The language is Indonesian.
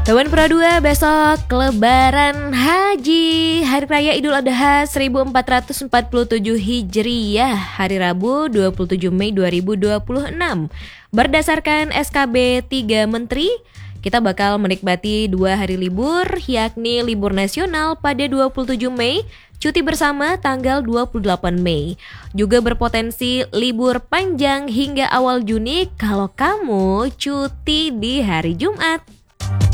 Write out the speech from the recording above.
Kawan Pro 2, besok Lebaran Haji, Hari Raya Idul Adha 1447 Hijriyah, hari Rabu 27 Mei 2026. Berdasarkan SKB 3 Menteri, kita bakal menikmati 2 hari libur, yakni libur nasional pada 27 Mei, cuti bersama tanggal 28 Mei. Juga berpotensi libur panjang hingga awal Juni kalau kamu cuti di hari Jumat.